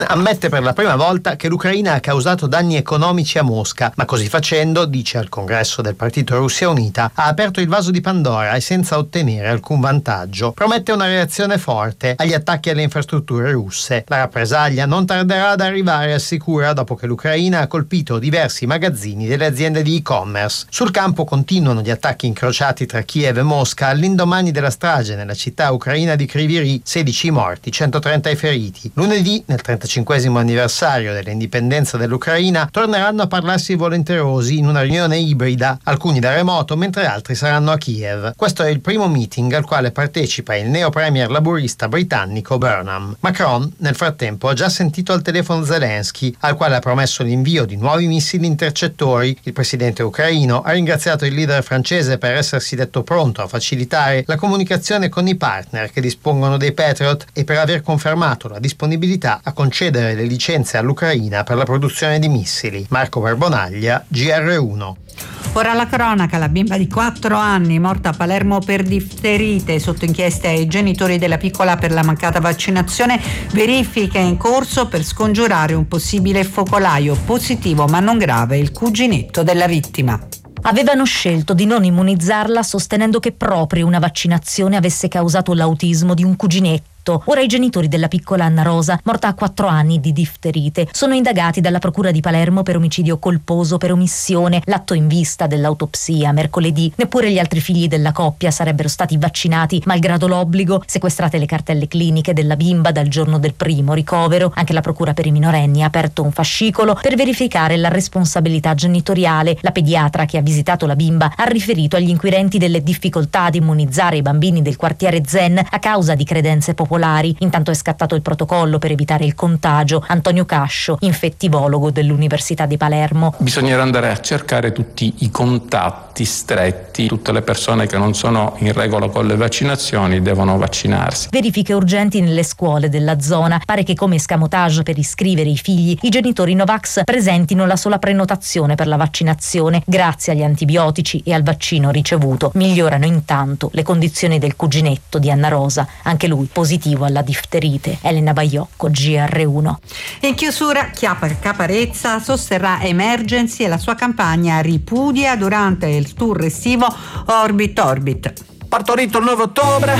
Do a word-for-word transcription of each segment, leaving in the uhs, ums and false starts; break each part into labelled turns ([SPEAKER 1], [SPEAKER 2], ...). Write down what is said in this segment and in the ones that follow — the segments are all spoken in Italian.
[SPEAKER 1] ammette per la prima volta che l'Ucraina ha causato danni economici a Mosca, ma così facendo, dice al congresso del partito Russia Unita, ha aperto il vaso di Pandora e senza ottenere alcun vantaggio. Promette una reazione forte agli attacchi alle infrastrutture russe. La rappresaglia non tarderà ad arrivare, assicura, dopo che l'Ucraina ha colpito diversi magazzini delle aziende di e-commerce. Sul campo continuano gli attacchi incrociati tra Kiev e Mosca all'indomani della strage nella città ucraina di Kryvyi Rih, sedici morti, centotrenta i feriti. Lunedì, nel trentacinquesimo anniversario dell'indipendenza dell'Ucraina, torneranno a parlarsi volenterosi in una riunione ibrida, alcuni da remoto mentre altri saranno a Kiev. Questo è il primo meeting al quale partecipa il neo premier laburista britannico Burnham. Macron, nel frattempo, ha già sentito al telefono Zelensky, al quale ha promesso l'invio di nuovi missili intercettori. Il presidente ucraino ha ringraziato il leader francese per essersi detto pronto a facilitare la comunicazione con i partner che dispongono dei Patriot e per aver confermato la disponibilità a concedere le licenze all'Ucraina per la produzione di missili. Marco Barbonaglia, G R uno.
[SPEAKER 2] Ora la cronaca, la bimba di quattro anni morta a Palermo per difterite, sotto inchiesta ai genitori della piccola per la mancata vaccinazione, verifiche in corso per scongiurare un possibile focolaio. Positivo ma non grave il cuginetto della vittima.
[SPEAKER 3] Avevano scelto di non immunizzarla sostenendo che proprio una vaccinazione avesse causato l'autismo di un cuginetto. Ora i genitori della piccola Anna Rosa, morta a quattro anni di difterite, sono indagati dalla procura di Palermo per omicidio colposo per omissione. L'atto in vista dell'autopsia mercoledì. Neppure gli altri figli della coppia sarebbero stati vaccinati malgrado l'obbligo. Sequestrate le cartelle cliniche della bimba dal giorno del primo ricovero, anche la procura per i minorenni ha aperto un fascicolo per verificare la responsabilità genitoriale. La pediatra che ha visitato la bimba ha riferito agli inquirenti delle difficoltà ad immunizzare i bambini del quartiere Zen a causa di credenze popolari. Intanto è scattato il protocollo per evitare il contagio. Antonio Cascio, infettivologo dell'Università di Palermo.
[SPEAKER 4] Bisognerà andare a cercare tutti i contatti stretti, tutte le persone che non sono in regola con le vaccinazioni devono vaccinarsi.
[SPEAKER 3] Verifiche urgenti nelle scuole della zona. Pare che come escamotage per iscrivere i figli, i genitori Novax presentino la sola prenotazione per la vaccinazione. Grazie agli antibiotici e al vaccino ricevuto migliorano intanto le condizioni del cuginetto di Anna Rosa, anche lui positivo alla difterite. Elena Baiocco, G R uno.
[SPEAKER 2] In chiusura, Chiapa Caparezza sosterrà Emergency e la sua campagna ripudia durante il tour estivo Orbit Orbit.
[SPEAKER 5] Partorito il nove ottobre,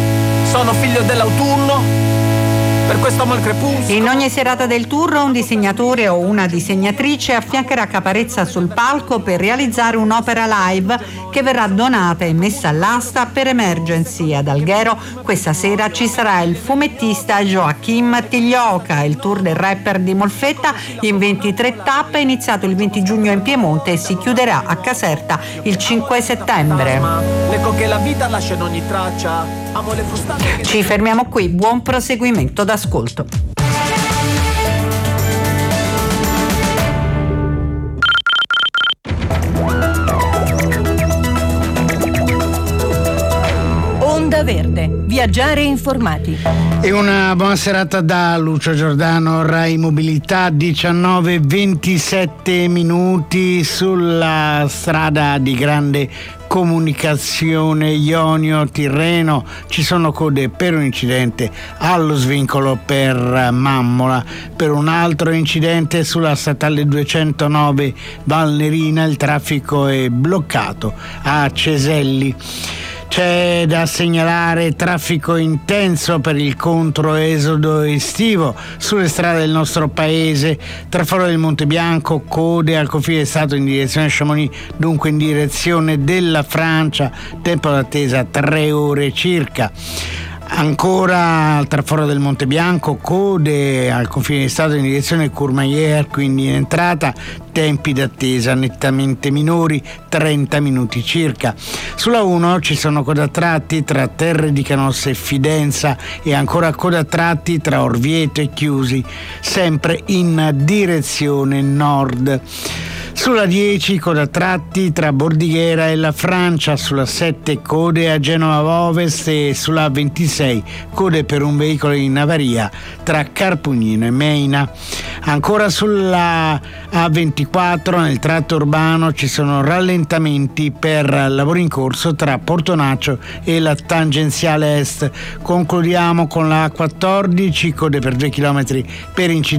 [SPEAKER 5] sono figlio dell'autunno, per questo amo il crepuscolo.
[SPEAKER 2] In ogni serata del tour un disegnatore o una disegnatrice affiancherà Caparezza sul palco per realizzare un'opera live che verrà donata e messa all'asta per Emergency. Ad Alghero questa sera ci sarà il fumettista Joachim Tiglioca. Il tour del rapper di Molfetta in ventitré tappe è iniziato il venti giugno in Piemonte e si chiuderà a Caserta il cinque settembre.
[SPEAKER 5] L'eco che la vita lascia in ogni traccia. Amo le frustate.
[SPEAKER 2] Ci fermiamo qui, buon proseguimento d'ascolto.
[SPEAKER 6] Onda Verde, viaggiare informati.
[SPEAKER 7] E una buona serata da Lucio Giordano, Rai Mobilità, diciannove e ventisette minuti sulla strada di grande comunicazione Ionio-Tirreno. Ci sono code per un incidente allo svincolo per Mammola, per un altro incidente sulla statale duecentonove Valnerina il traffico è bloccato a Ceselli. C'è da segnalare traffico intenso per il controesodo estivo sulle strade del nostro paese, tra Foro del Monte Bianco, code al confine stato in direzione Chamonix, dunque in direzione della Francia, tempo d'attesa tre ore circa. Ancora al traforo del Monte Bianco, code al confine di Stato in direzione Courmayeur, quindi in entrata, tempi d'attesa nettamente minori, trenta minuti circa. Sulla uno ci sono code a tratti tra Terre di Canossa e Fidenza e ancora code a tratti tra Orvieto e Chiusi, sempre in direzione nord. Sulla dieci coda a tratti tra Bordighera e la Francia, sulla sette code a Genova Ovest e sulla ventisei code per un veicolo in avaria tra Carpugnino e Meina. Ancora sulla A ventiquattro nel tratto urbano ci sono rallentamenti per lavori in corso tra Portonaccio e la tangenziale est. Concludiamo con la A quattordici, code per due chilometri per incidenti